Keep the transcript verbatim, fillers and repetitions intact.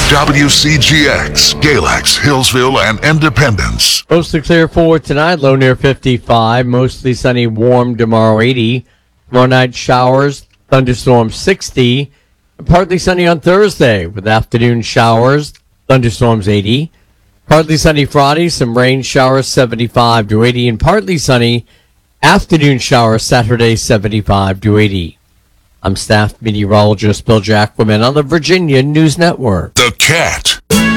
W C G X, Galax, Hillsville, and Independence. Mostly clear for tonight, low near fifty-five. Mostly sunny, warm tomorrow, eighty. Tomorrow night, showers, thunderstorms, sixty. Partly sunny on Thursday with afternoon showers, thunderstorms, eighty. Partly sunny Friday, some rain showers, seventy-five to eighty. And partly sunny afternoon showers Saturday, seventy-five to eighty. I'm staff meteorologist Bill Jacquemin on the Virginia News Network. The Cat.